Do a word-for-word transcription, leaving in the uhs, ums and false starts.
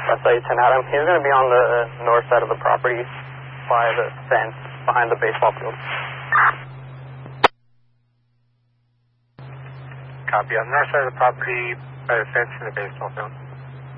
West I ten Adam. He's going to be on the uh, north side of the property by the fence behind the baseball field. Copy. On the north side of the property by the fence and the baseball field.